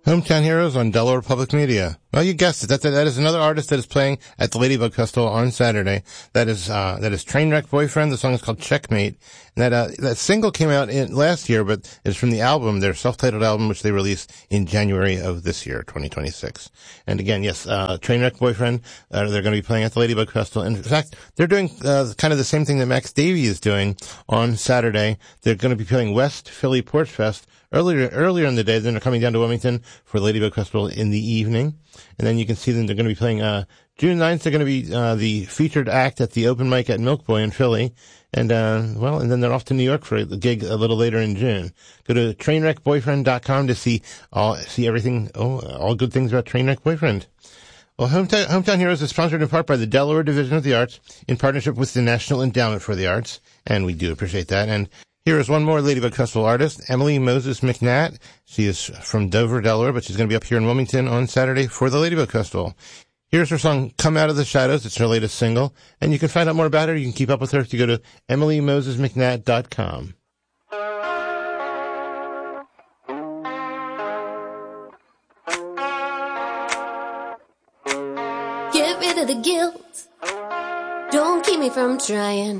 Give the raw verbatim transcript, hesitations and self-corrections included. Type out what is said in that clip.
Hometown Heroes on Delaware Public Media. Well, you guessed it. That, that, that is another artist that is playing at the Ladybug Festival on Saturday. That is, uh, that is Trainwreck Boyfriend. The song is called Checkmate. And that, uh, that single came out in, last year, but it's from the album, their self-titled album, which they released in January of this year, twenty twenty-six. And again, yes, uh, Trainwreck Boyfriend, uh, they're going to be playing at the Ladybug Festival. And in fact, they're doing, uh, kind of the same thing that Max Davey is doing on Saturday. They're going to be playing West Philly Porch Fest earlier, earlier in the day. Then they're coming down to Wilmington for Ladybug Festival in the evening. And then you can see them, they're going to be playing, uh, June ninth, they're going to be, uh, the featured act at the open mic at Milk Boy in Philly. And, uh, well, and then they're off to New York for a gig a little later in June. Go to trainwreck boyfriend dot com to see all, see everything, oh, all good things about Trainwreck Boyfriend. Well, Hometown, Hometown Heroes is sponsored in part by the Delaware Division of the Arts in partnership with the National Endowment for the Arts. And we do appreciate that. And here is one more Ladybug Festival artist, Emily Moses McNatt. She is from Dover, Delaware, but she's going to be up here in Wilmington on Saturday for the Ladybug Festival. Here's her song, Come Out of the Shadows. It's her latest single. And you can find out more about her. You can keep up with her if you go to emily moses mcnatt dot com. Get rid of the guilt. Don't keep me from trying.